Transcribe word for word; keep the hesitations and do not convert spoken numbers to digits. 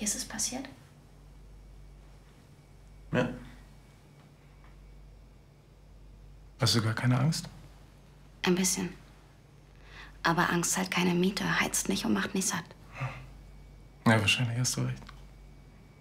Wie ist es passiert? Ja. Hast du gar keine Angst? Ein bisschen. Aber Angst zahlt keine Miete, heizt nicht und macht nicht satt. Ja, wahrscheinlich hast du recht.